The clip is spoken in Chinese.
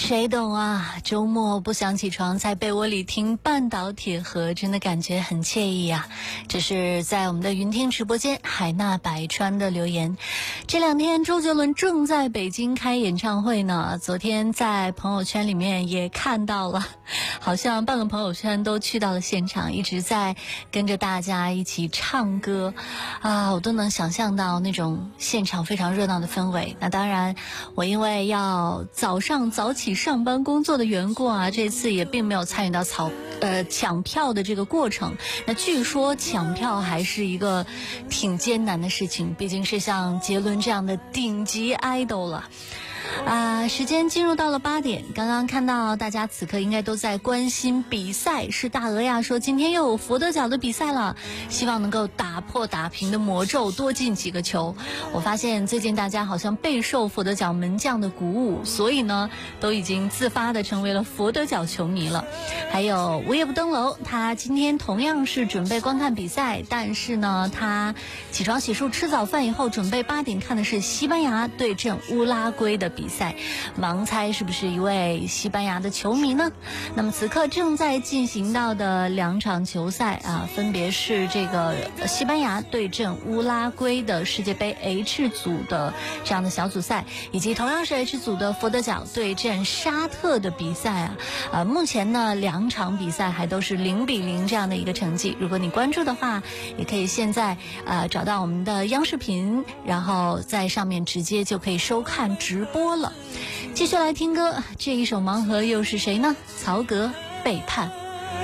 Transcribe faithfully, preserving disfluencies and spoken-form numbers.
谁懂啊？周末不想起床，在被窝里听半岛铁盒，真的感觉很惬意啊。这是在我们的云听直播间海纳百川的留言。这两天周杰伦正在北京开演唱会呢，昨天在朋友圈里面也看到了，好像半个朋友圈都去到了现场，一直在跟着大家一起唱歌啊，我都能想象到那种现场非常热闹的氛围。那当然，我因为要早上早起上班工作的缘故啊，这次也并没有参与到草呃抢票的这个过程。那据说抢票还是一个挺艰难的事情，毕竟是像杰伦这样的顶级 idol 了。啊、呃，时间进入到了八点，刚刚看到大家此刻应该都在关心比赛，是大鹅呀说今天又有佛得角的比赛了，希望能够打破打平的魔咒，多进几个球。我发现最近大家好像备受佛得角门将的鼓舞，所以呢都已经自发的成为了佛得角球迷了。还有无夜不登楼，他今天同样是准备观看比赛，但是呢他起床洗漱吃早饭以后，准备八点看的是西班牙对阵乌拉圭的比赛。比赛，盲猜是不是一位西班牙的球迷呢？那么此刻正在进行到的两场球赛啊，分别是这个西班牙对阵乌拉圭的世界杯 H 组的这样的小组赛，以及同样是 H 组的佛得角对阵沙特的比赛啊。呃，目前呢两场比赛还都是零比零这样的一个成绩。如果你关注的话，也可以现在呃找到我们的央视频，然后在上面直接就可以收看直播了。继续来听歌，这一首盲盒又是谁呢？曹格背叛。